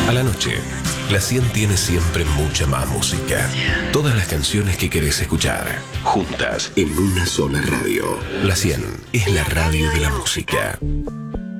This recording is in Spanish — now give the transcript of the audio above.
A la noche, la 100 tiene siempre mucha más música. Todas las canciones que querés escuchar, juntas en una sola radio. La 100 es la radio de la música.